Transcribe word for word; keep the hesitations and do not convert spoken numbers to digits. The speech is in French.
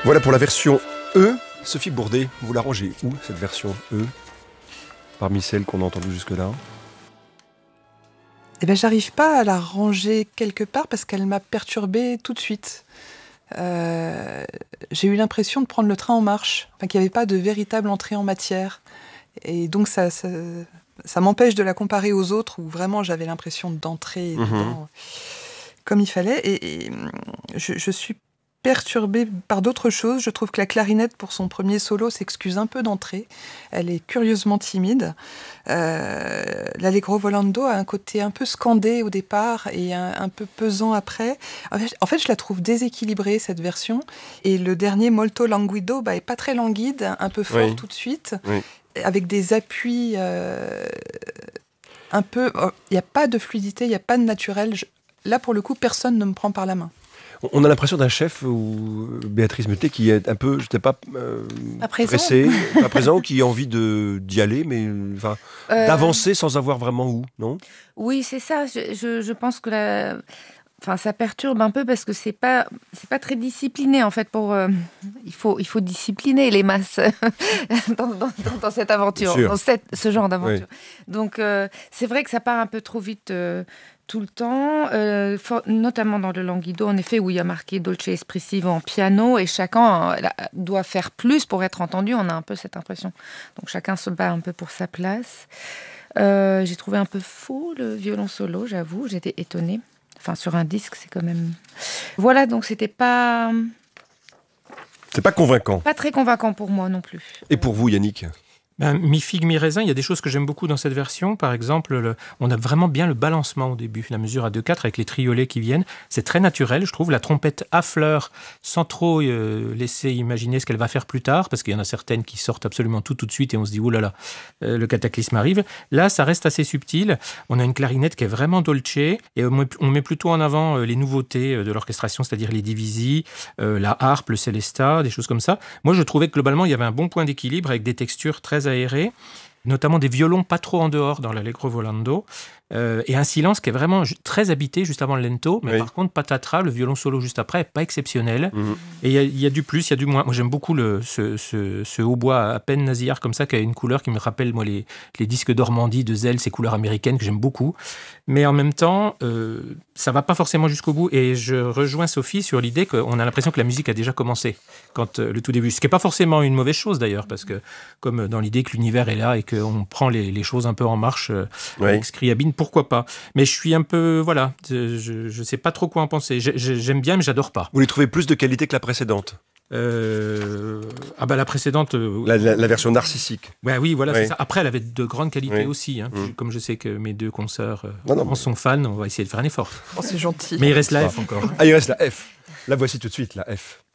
Voilà pour la version E. Sophie Bourdet, vous la rangez où, cette version E, parmi celles qu'on a entendues jusque-là? Eh ben, j'arrive pas à la ranger quelque part parce qu'elle m'a perturbée tout de suite. Euh, j'ai eu l'impression de prendre le train en marche, enfin, qu'il n'y avait pas de véritable entrée en matière. Et donc ça, ça, ça m'empêche de la comparer aux autres où vraiment j'avais l'impression d'entrer Mmh. dedans comme il fallait. Et, et je, je suis perturbée par d'autres choses. Je trouve que la clarinette, pour son premier solo, s'excuse un peu d'entrer. Elle est curieusement timide. Euh, L'Allegro volando a un côté un peu scandé au départ et un, un peu pesant après. En fait, en fait, je la trouve déséquilibrée, cette version. Et le dernier, Molto Languido, bah, est pas très languide, un peu fort Oui. tout de suite, Oui. avec des appuis euh, un peu... Il n'y a pas de fluidité, il n'y a pas de naturel. Je, là, pour le coup, personne ne me prend par la main. On a l'impression d'un chef, ou Béatrice Muté, qui est un peu, je sais pas, euh, Pas présent. pressé, pas présent, qui a envie de, d'y aller, mais enfin, Euh, d'avancer sans avoir vraiment où, non? Oui, c'est ça. Je, je, je pense que la... enfin, ça perturbe un peu parce que c'est pas, c'est pas très discipliné en fait. Pour, euh, il faut, il faut discipliner les masses dans, dans, dans, dans cette aventure, dans cette, ce genre d'aventure. Oui. Donc, euh, c'est vrai que ça part un peu trop vite. Euh, tout le temps, euh, for, notamment dans le Languido, en effet, où il y a marqué Dolce Espressivo en piano, et chacun euh, doit faire plus pour être entendu. On a un peu cette impression. Donc chacun se bat un peu pour sa place. Euh, j'ai trouvé un peu faux le violon solo, j'avoue. J'étais étonnée. Enfin, sur un disque, c'est quand même... Voilà, donc c'était pas... C'est pas convaincant. Pas très convaincant pour moi non plus. Et pour vous, Yannick? Ben, mi-figue, mi-raisin, il y a des choses que j'aime beaucoup dans cette version. Par exemple, le, on a vraiment bien le balancement au début. La mesure à deux quatre avec les triolets qui viennent. C'est très naturel, je trouve. La trompette affleure sans trop euh, laisser imaginer ce qu'elle va faire plus tard, parce qu'il y en a certaines qui sortent absolument tout tout de suite et on se dit « Oh là là, euh, le cataclysme arrive ». Là, ça reste assez subtil. On a une clarinette qui est vraiment dolce et on met plutôt en avant euh, les nouveautés de l'orchestration, c'est-à-dire les divisi, euh, la harpe, le celesta, des choses comme ça. Moi, je trouvais que globalement, il y avait un bon point d'équilibre avec des textures très aéré, notamment des violons pas trop en dehors dans l'Allegro volando, euh, et un silence qui est vraiment ju- très habité juste avant le lento, mais oui. Par contre, patatras, le violon solo juste après, pas exceptionnel. Mmh. Et il y, y a du plus, il y a du moins. Moi, j'aime beaucoup le, ce, ce, ce hautbois à peine nasillard comme ça, qui a une couleur qui me rappelle moi, les, les disques d'Ormandie, de Zell, ces couleurs américaines que j'aime beaucoup. Mais en même temps, euh, ça va pas forcément jusqu'au bout. Et je rejoins Sophie sur l'idée qu'on a l'impression que la musique a déjà commencé quand euh, le tout début. Ce qui n'est pas forcément une mauvaise chose d'ailleurs, parce que comme dans l'idée que l'univers est là et qu'on prend les, les choses un peu en marche euh, oui. Avec Scriabine, pourquoi pas. Mais je suis un peu, voilà, je ne sais pas trop quoi en penser. Je, je, j'aime bien, mais j'adore pas. Vous les trouvez plus de qualité que la précédente? Euh... Ah bah la précédente... Euh... La, la, la version narcissique. Ouais, oui, voilà, oui. C'est ça. Après, elle avait de grandes qualités oui. aussi. Hein. Mmh. Comme je sais que mes deux consoeurs euh, non, non, en mais... sont fans, on va essayer de faire un effort. Oh, c'est gentil. Mais il reste la F encore. Ah, il reste la F. La voici tout de suite, la F.